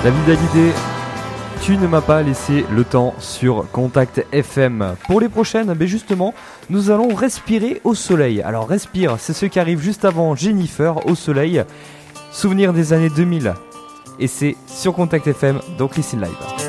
David Hallyday, tu ne m'as pas laissé le temps sur Contact FM. Pour les prochaines, justement, nous allons respirer au soleil. Alors respire, c'est ce qui arrive juste avant Jennifer au soleil. Souvenir des années 2000. Et c'est sur Contact FM, donc Listen Live.